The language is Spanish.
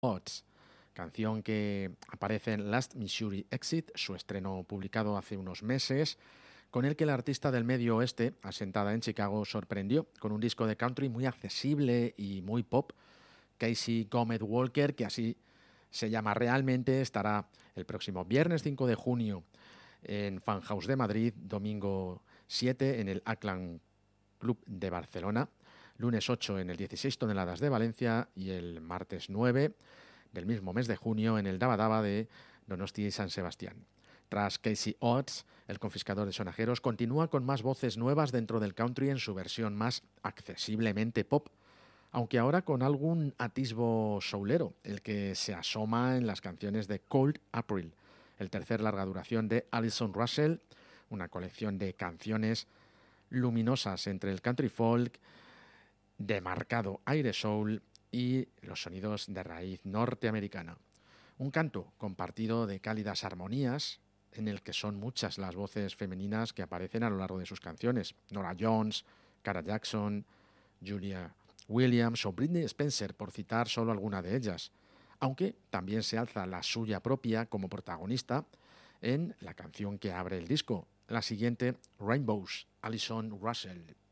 Odds, canción que aparece en Last Missouri Exit, su estreno publicado hace unos meses, con el que la artista del Medio Oeste, asentada en Chicago, sorprendió con un disco de country muy accesible y muy pop. Casey Gómez Walker, que así se llama realmente, estará el próximo viernes 5 de junio en Fan House de Madrid, domingo 7 en el Ackland Club de Barcelona, lunes 8 en el 16 toneladas de Valencia y el martes 9 del mismo mes de junio en el Daba Daba de Donosti y San Sebastián. Tras Casey Odds, el confiscador de sonajeros continúa con más voces nuevas dentro del country en su versión más accesiblemente pop, aunque ahora con algún atisbo soulero, el que se asoma en las canciones de Cold April, el tercer larga duración de Alison Russell, una colección de canciones luminosas entre el country folk, de marcado aire soul y los sonidos de raíz norteamericana. Un canto compartido de cálidas armonías en el que son muchas las voces femeninas que aparecen a lo largo de sus canciones. Nora Jones, Cara Jackson, Julia Williams o Britney Spencer, por citar solo alguna de ellas, aunque también se alza la suya propia como protagonista en la canción que abre el disco, la siguiente, Rainbows, Alison Russell.